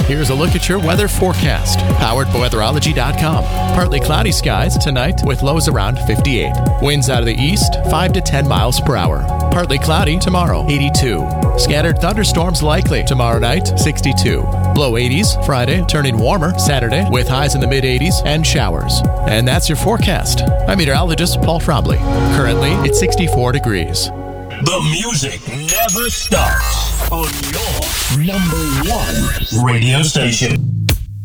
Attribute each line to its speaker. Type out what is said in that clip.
Speaker 1: Here's a look at your weather forecast, powered by weatherology.com. Partly cloudy skies tonight with lows around 58. Winds out of the east, 5 to 10 miles per hour. Partly cloudy tomorrow, 82. Scattered thunderstorms likely tomorrow night, 62. Low 80s Friday, turning warmer Saturday with highs in the mid-80s and showers. And that's your forecast. I'm meteorologist Paul Frobley. Currently, it's 64 degrees.
Speaker 2: The music never stops on your number one radio station.